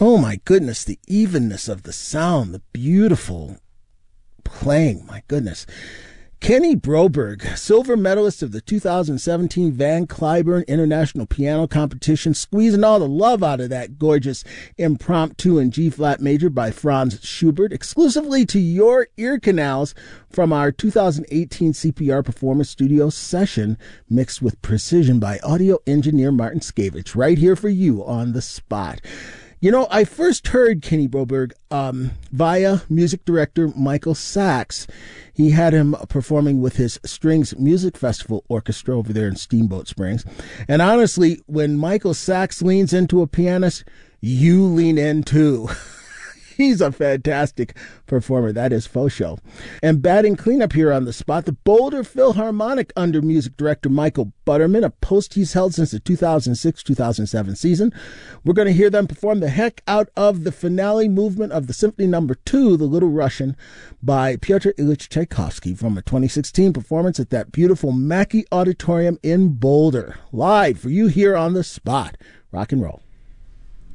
Oh my goodness, the evenness of the sound, the beautiful playing, my goodness. Kenny Broberg, silver medalist of the 2017 Van Cliburn International Piano Competition, squeezing all the love out of that gorgeous impromptu in G-flat major by Franz Schubert, exclusively to your ear canals from our 2018 CPR Performance Studio session, mixed with precision by audio engineer Martin Skavich, right here for you on the spot. You know, I first heard Kenny Broberg via music director Michael Sachs. He had him performing with his Strings Music Festival Orchestra over there in Steamboat Springs. And honestly, when Michael Sachs leans into a pianist, you lean in too. He's a fantastic performer. That is faux show. And batting cleanup here on the spot, the Boulder Philharmonic under music director Michael Butterman, a post he's held since the 2006-2007 season. We're going to hear them perform the heck out of the finale movement of the Symphony No. 2, The Little Russian, by Pyotr Ilyich Tchaikovsky from a 2016 performance at that beautiful Mackey Auditorium in Boulder. Live for you here on the spot. Rock and roll.